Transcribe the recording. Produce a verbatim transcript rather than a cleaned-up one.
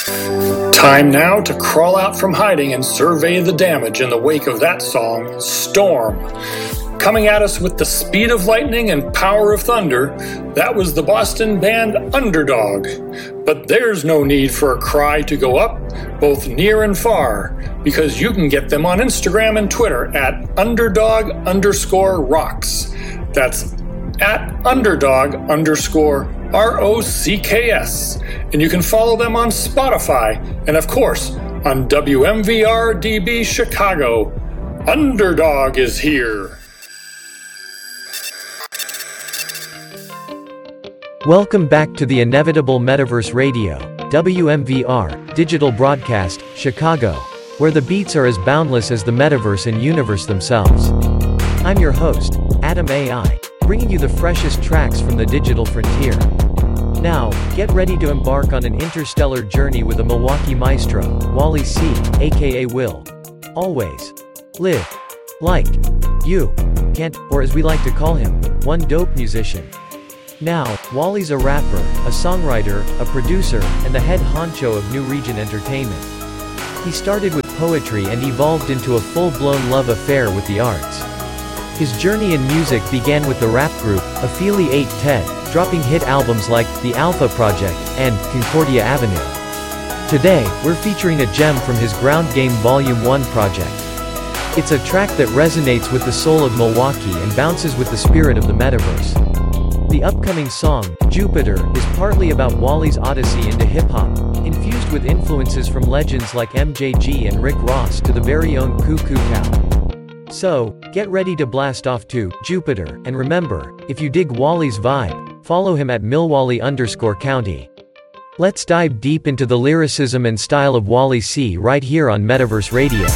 Time now to crawl out from hiding and survey the damage in the wake of that song, Storm. Coming at us with the speed of lightning and power of thunder, that was the Boston band Underdog. But there's no need for a cry to go up, both near and far, because you can get them on Instagram and Twitter at underdog underscore rocks. That's at underdog underscore R O C K S. And you can follow them on Spotify and, of course, on W M V R D B Chicago. Underdog is here. Welcome back to the inevitable Metaverse Radio, W M V R, Digital Broadcast, Chicago, where the beats are as boundless as the metaverse and universe themselves. I'm your host, Adam A I, bringing you the freshest tracks from the digital frontier. Now, get ready to embark on an interstellar journey with a Milwaukee maestro, Wally C, aka Will. Always live like you can't, or as we like to call him, one dope musician. Now, Wally's a rapper, a songwriter, a producer, and the head honcho of New Region Entertainment. He started with poetry and evolved into a full-blown love affair with the arts. His journey in music began with the rap group, Affiliate Ted, dropping hit albums like The Alpha Project and Concordia Avenue. Today, we're featuring a gem from his Ground Game Volume one project. It's a track that resonates with the soul of Milwaukee and bounces with the spirit of the metaverse. The upcoming song, Jupiter, is partly about Wally's odyssey into hip-hop, infused with influences from legends like M J G and Rick Ross to the very own Cuckoo Cow. So, get ready to blast off to Jupiter, and remember, if you dig Wally's vibe, follow him at Milwally underscore county. Let's dive deep into the lyricism and style of Wally C right here on Metaverse Radio.